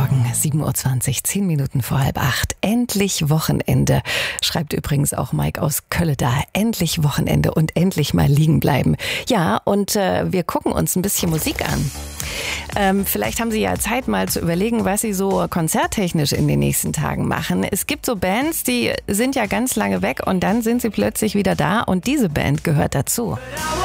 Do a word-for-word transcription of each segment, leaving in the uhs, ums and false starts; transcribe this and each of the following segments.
Morgen, sieben Uhr zwanzig, zehn Minuten vor halb acht. Endlich Wochenende, schreibt übrigens auch Mike aus Kölle da. Endlich Wochenende und endlich mal liegen bleiben. Ja, und äh, wir gucken uns ein bisschen Musik an. Ähm, vielleicht haben Sie ja Zeit, mal zu überlegen, was Sie so konzerttechnisch in den nächsten Tagen machen. Es gibt so Bands, die sind ja ganz lange weg und dann sind sie plötzlich wieder da und diese Band gehört dazu.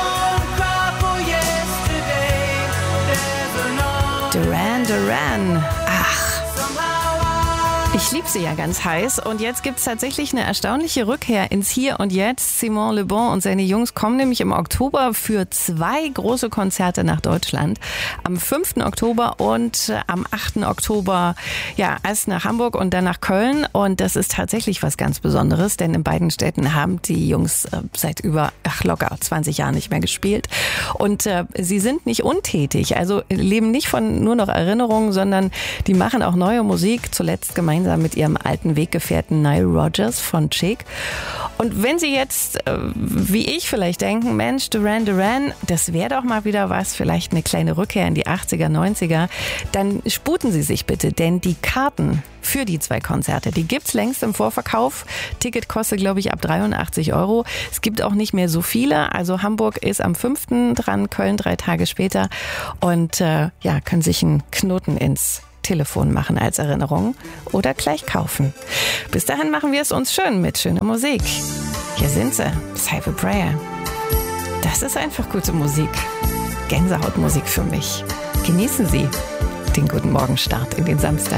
Duran Duran. Ach. Ich liebe sie ja ganz heiß und jetzt gibt es tatsächlich eine erstaunliche Rückkehr ins Hier und Jetzt. Simon Le Bon und seine Jungs kommen nämlich im Oktober für zwei große Konzerte nach Deutschland. Am fünften Oktober und am achten Oktober ja erst nach Hamburg und dann nach Köln. Und das ist tatsächlich was ganz Besonderes, denn in beiden Städten haben die Jungs äh, seit über ach, locker zwanzig Jahren nicht mehr gespielt. Und äh, sie sind nicht untätig, also leben nicht von nur noch Erinnerungen, sondern die machen auch neue Musik, zuletzt gemeinsam mit ihrem alten Weggefährten Nile Rodgers von Chic. Und wenn Sie jetzt, äh, wie ich vielleicht denken, Mensch, Duran Duran, das wäre doch mal wieder was, vielleicht eine kleine Rückkehr in die achtziger, neunziger, dann sputen Sie sich bitte, denn die Karten für die zwei Konzerte, die gibt's längst im Vorverkauf. Ticket kostet, glaube ich, ab dreiundachtzig Euro. Es gibt auch nicht mehr so viele. Also Hamburg ist am fünften dran, Köln drei Tage später. Und äh, ja, können sich einen Knoten ins Telefon machen als Erinnerung oder gleich kaufen. Bis dahin machen wir es uns schön mit schöner Musik. Hier sind sie, Save a Prayer. Das ist einfach gute Musik. Gänsehautmusik für mich. Genießen Sie den guten Morgenstart in den Samstag.